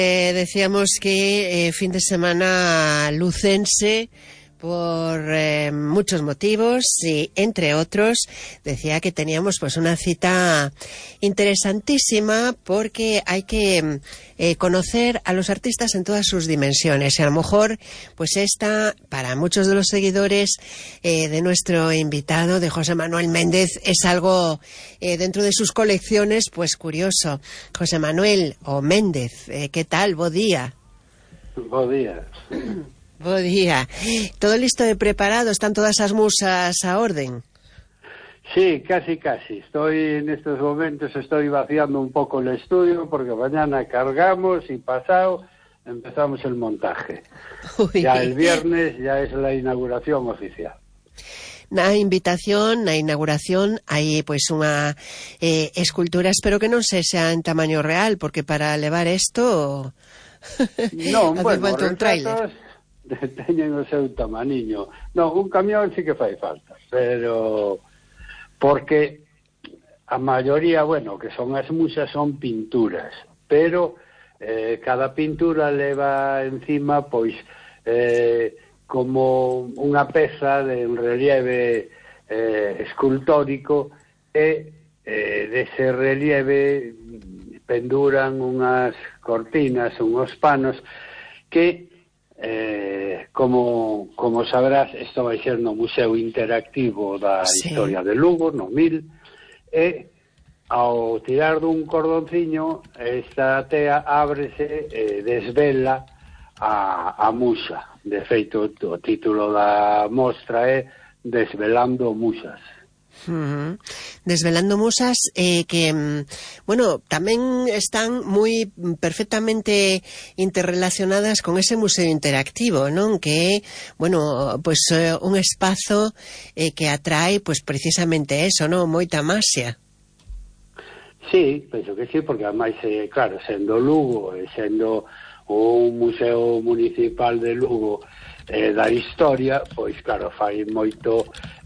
Decíamos que fin de semana lucense por muchos motivos y entre otros decía que teníamos pues una cita interesantísima porque hay que conocer a los artistas en todas sus dimensiones y a lo mejor pues esta para muchos de los seguidores de nuestro invitado, de José Manuel Méndez, es algo dentro de sus colecciones pues curioso. José Manuel o Méndez, ¿qué tal? Bo día. Bo día. Bo día. ¿Todo listo de preparado? ¿Están todas as musas a orden? Sí, casi. En estos momentos estoy vaciando un poco el estudio porque mañana cargamos y pasado empezamos el montaje. Uy. Ya el viernes ya es la inauguración oficial. Na invitación, na inauguración, hai pois unha escultura, espero que non se sea en tamaño real, porque para levar isto non, bueno, os retratos teñen o seu tamaniño. Non, un camión sí que fai falta, pero porque a maioría, bueno, que son as musas son pinturas, pero cada pintura leva encima, pois, como unha peza de un relieve escultórico e dese relieve penduran unhas cortinas, unhos panos que como sabrás, isto vai ser no Museo Interactivo da Historia de Lugo, no 1000, e ao tirar dun cordonciño esta tea ábrese e desvela a musa. De feito, o título da mostra é Desvelando Musas. Desvelando musas que, bueno, tamén están moi perfectamente interrelacionadas con ese museo interactivo, non? Que é, bueno, pues un espazo que atrae, pues precisamente eso, non? Moita maxia. Sí, penso que sí, porque ademais, claro, sendo Lugo e sendo un museo municipal de Lugo da historia, pois claro, fai moito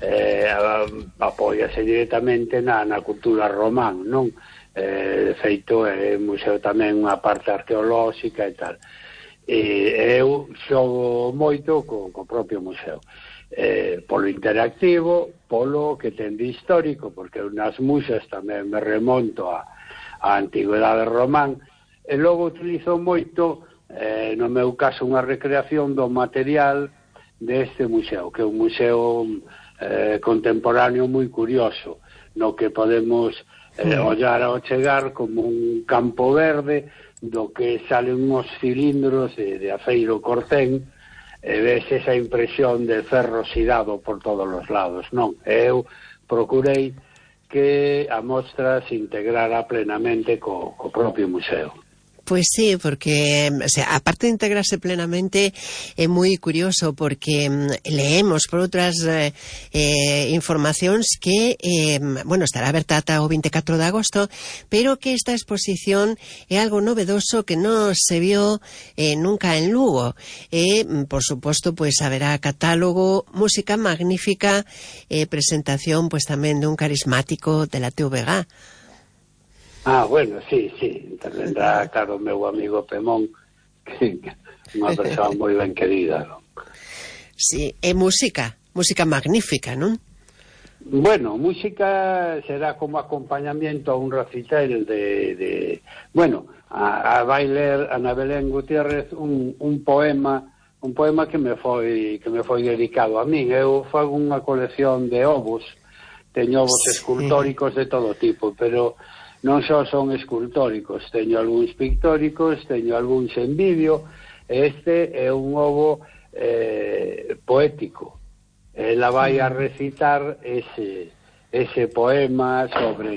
apóiase directamente na cultura román, non? De feito, é museo tamén unha parte arqueolóxica e tal. Eu xogo moito co propio museo, polo interactivo, polo que ten de histórico, porque nas musas tamén me remonto a antigüedade román, e logo utilizo moito no meu caso unha recreación do material deste museo, que é un museo contemporáneo moi curioso, no que podemos ollar ao chegar como un campo verde do que salen uns cilindros de aceiro cortén e ves esa impresión de ferro xirado por todos os lados, non? Eu procurei que a mostra se integrara plenamente co propio museo. Pues sí, porque, o sea, aparte de integrarse plenamente, é moi curioso porque leemos por outras informacións que, bueno, estará aberta ata o 24 de agosto, pero que esta exposición é algo novedoso que non se vio nunca en Lugo. E, por suposto, pues haberá catálogo, música magnífica, presentación, pues tamén dun carismático de la TVG. Bueno, sí, intervendrá, claro, o meu amigo Pemón, que unha persoa moi ben querida, non? Sí, é música magnífica, non? Bueno, música será como acompañamiento a un recital bueno, vai ler Ana Belén Gutiérrez un poema que me foi dedicado a min. Eu fago unha colección de ovos, teño ovos escultóricos de todo tipo, pero non só son escultóricos, teño algúns pictóricos, teño algúns en vídeo, este é un ovo poético. Ela vai a recitar ese poema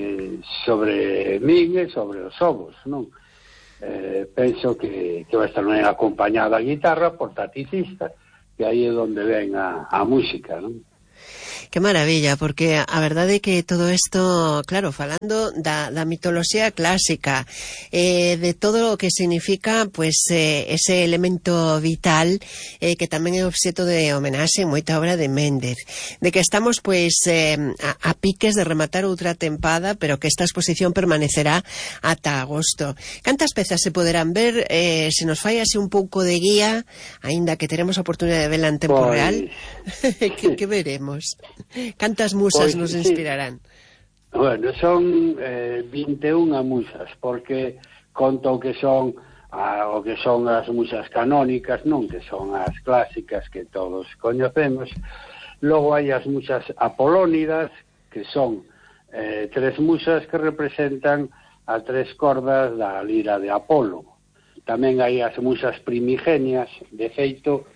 sobre min e sobre os ovos, non? Penso que vai estar acompañada a guitarra por taticista, que aí é onde ven a música, non? Que maravilla, porque a verdade é que todo isto, claro, falando da mitoloxía clásica, de todo o que significa pues ese elemento vital que tamén é obxeto de homenaxe en moita obra de Méndez, de que estamos pues a piques de rematar outra tempada, pero que esta exposición permanecerá ata agosto. Cantas pezas se poderán ver? Se nos fai así un pouco de guía, aínda que teremos a oportunidade de verla en tempo real, que veremos? Cantas musas nos inspirarán? Bueno, son 21 musas, porque conto que son as musas canónicas, non que son as clásicas que todos coñecemos. Logo hai as musas apolónidas, que son 3 musas que representan a 3 cordas da lira de Apolo. Tamén hai as musas primigenias, de feito,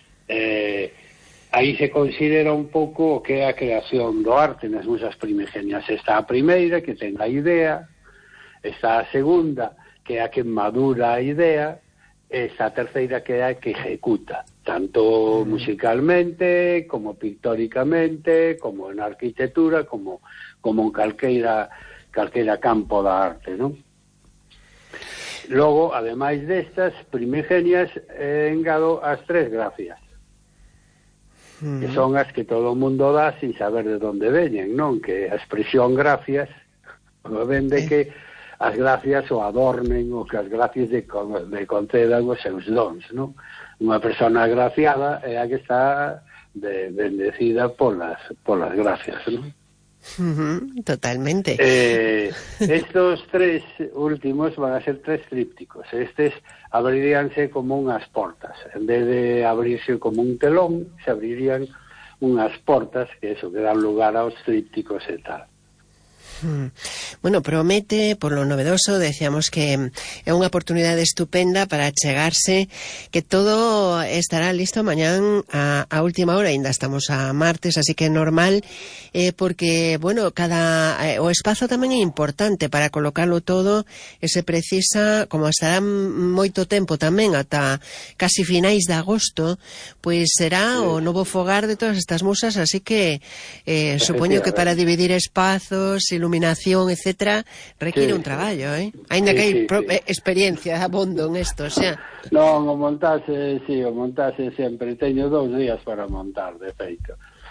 aí se considera un pouco o que é a creación do arte nas musas primigenias. Está a primeira, que ten a idea, está a segunda, que é a que madura a idea, e está a terceira, que é a que ejecuta, tanto musicalmente, como pictóricamente, como en arquitectura, como en calqueira campo da arte, non? Logo, ademais destas primigenias, engado as 3 gracias, que son as que todo o mundo dá sin saber de onde veñen, non? Que a expresión gracias ven de que as gracias o adornen, o que as gracias de concedan os seus dons, non? Unha persona agraciada é a que está bendecida polas gracias, non? Totalmente. Estos 3 últimos van a ser 3 trípticos. Estes abriríanse como unhas portas. En vez de abrirse como un telón, se abrirían unhas portas, que eso, que dan lugar aos trípticos e tal. Bueno, promete, por lo novedoso, decíamos que é unha oportunidade estupenda para chegarse, que todo estará listo mañán a última hora, ainda estamos a martes, así que é normal, porque, bueno, o espazo tamén é importante para colocarlo todo, e se precisa, como estará moito tempo tamén, ata casi finais de agosto, pois será o novo fogar de todas estas musas, así que supoño que para dividir espazos, iluminación, etcétera, requiere un traballo, Ainda que hai experiencia abondo en esto, o sea. Non, o montaxe sempre teño 2 días para montar, de feito.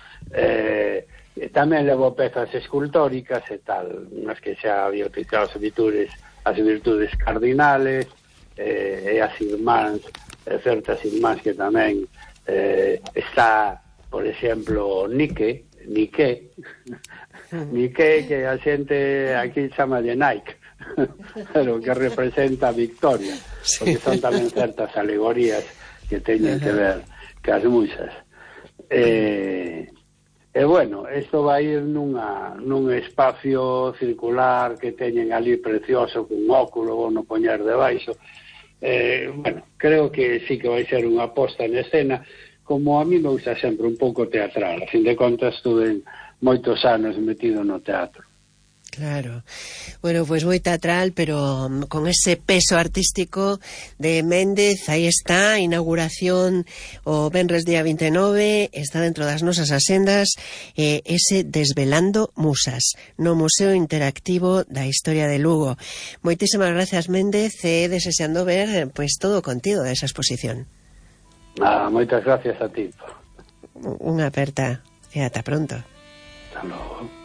Tamén levo pezas escultóricas e tal, unhas que xa había utilizado as virtudes cardinales, e as irmáns, certas irmáns que tamén está, por exemplo, Nike, que a xente aquí chama de Nike, pero que representa a victoria, porque son tamén certas alegorías que teñen que ver cas musas. E bueno, isto vai ir nun espacio circular que teñen ali precioso, cun óculo, vou no poñer debaixo. Bueno, creo que sí que vai ser unha posta en escena, como a mí me gusta sempre un pouco teatral. A fin de contas, estuve moitos anos metido no teatro. Claro. Bueno, pues moi teatral, pero con ese peso artístico de Méndez. Aí está, inauguración o venres día 29, está dentro das nosas asendas, ese Desvelando Musas, no Museo Interactivo da Historia de Lugo. Moitísimas gracias, Méndez, desexando ver pues todo o contido desa exposición. Moitas gracias a ti. Unha aperta e ata pronto. Hasta logo.